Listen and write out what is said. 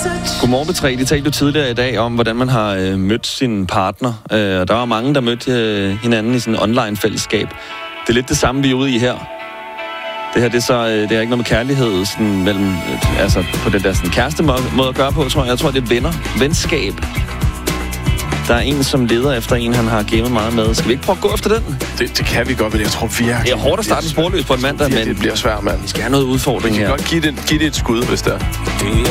Godmorgen, P3. De talte jo tidligere i dag om, hvordan man har mødt sin partner. Og der var mange, der mødte hinanden i sådan en online-fællesskab. Det er lidt det samme, vi er ude i her. Det her, det er ikke noget med kærlighed sådan, mellem, altså på den der sådan, kæreste måde at gøre på, tror jeg. Jeg tror, det er venskab. Der er en, som leder efter en, han har gamet meget med. Skal vi ikke prøve at gå efter den? Det kan vi godt, men jeg tror virkelig... Det er hårdt at starte sporløs på en mandag, men det bliver svært, mand. vi skal have noget udfordring her. Vi kan godt give det et skud, hvis det er.